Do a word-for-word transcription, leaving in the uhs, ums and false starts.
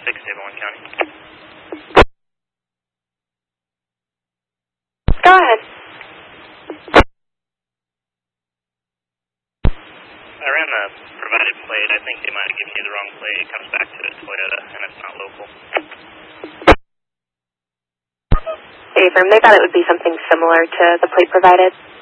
six, Avon County. Go ahead. I ran the provided plate. I think they might have given you the wrong plate. It comes back to a Toyota, and it's not local. Affirm. They thought it would be something similar to the plate provided.